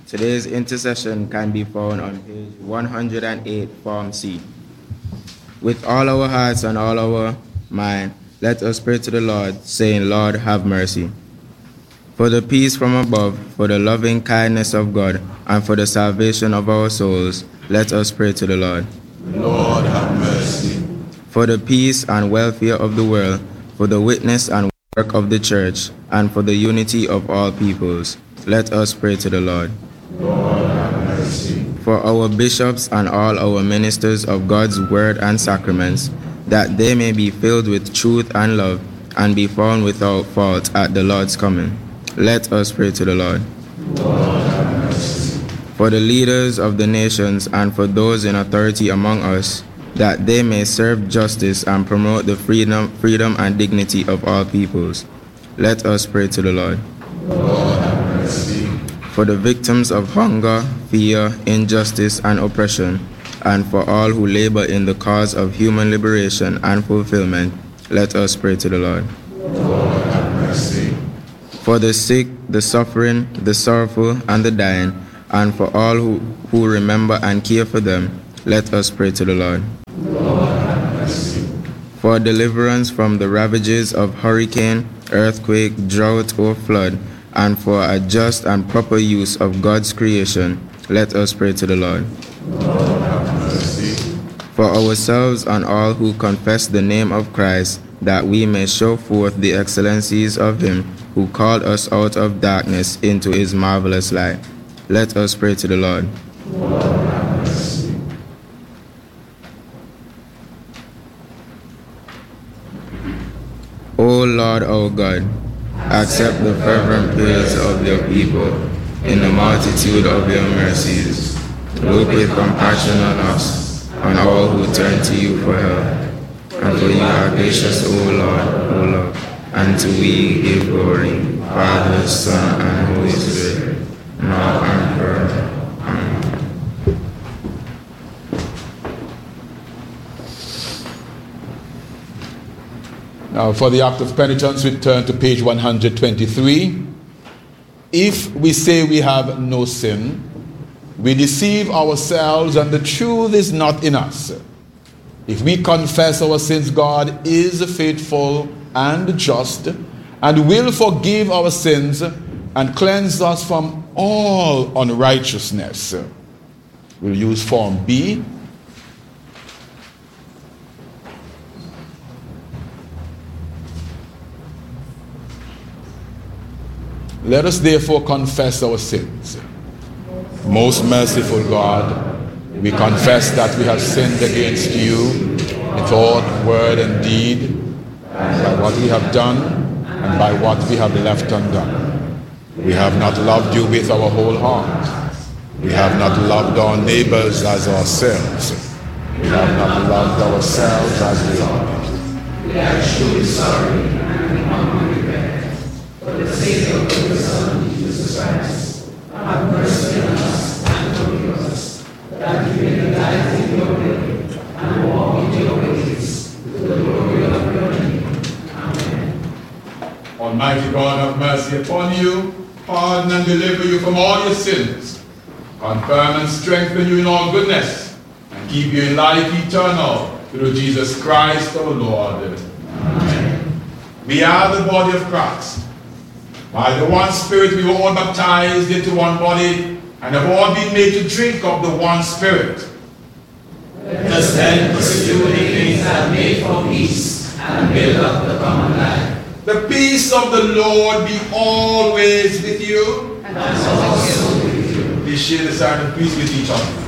Today's intercession can be found on page 108, Form C. With all our hearts and all our mind, let us pray to the Lord, saying, Lord, have mercy. For the peace from above, for the loving kindness of God, and for the salvation of our souls, let us pray to the Lord. Lord, have mercy. For the peace and welfare of the world, for the witness and work of the church, and for the unity of all peoples, let us pray to the Lord. Lord, have mercy. For our bishops and all our ministers of God's word and sacraments, that they may be filled with truth and love, and be found without fault at the Lord's coming, let us pray to the Lord. Lord, have mercy. For the leaders of the nations and for those in authority among us, that they may serve justice and promote the freedom and dignity of all peoples, let us pray to the Lord. Lord, have mercy. For the victims of hunger, fear, injustice, and oppression, and for all who labor in the cause of human liberation and fulfillment, let us pray to the Lord. Lord, have mercy. For the sick, the suffering, the sorrowful, and the dying, and for all who remember and care for them, let us pray to the Lord. Lord, have mercy. For deliverance from the ravages of hurricane, earthquake, drought, or flood, and for a just and proper use of God's creation, let us pray to the Lord. Lord, have mercy. For ourselves and all who confess the name of Christ, that we may show forth the excellencies of him who called us out of darkness into his marvelous light, let us pray to the Lord. Lord, have mercy. O Lord our God, accept the fervent prayers of your people in the multitude of your mercies. Look with compassion on us, on all who turn to you for help. And for you are gracious, O Lord, and to we give glory, Father, Son, and Holy Spirit, now and forever. Amen. Now, for the act of penitence, we turn to page 123. If we say we have no sin, we deceive ourselves and the truth is not in us. If we confess our sins, God is faithful and just and will forgive our sins and cleanse us from all unrighteousness. We'll use Form B. Let us therefore confess our sins. Most merciful God, we confess that we have sinned against you in thought, word, and deed, and by what we have done and by what we have left undone. We have not loved you with our whole heart. We have not loved our neighbors as ourselves. We have not loved ourselves as we ought. We are truly sorry and we humbly repent. For the sake of your Son, Jesus Christ, have mercy on us and forgive us, that we may delight in your will and walk in your ways, to the glory of your name. Amen. Almighty God, have mercy upon you, pardon and deliver you from all your sins, confirm and strengthen you in all goodness, and keep you in life eternal, through Jesus Christ our Lord. Amen. We are the body of Christ. By the one Spirit we were all baptized into one body, and have all been made to drink of the one Spirit. Let us then pursue the things that make for peace and build up the common life. The peace of the Lord be always with you. And also with you. Please share the sign of peace with each other.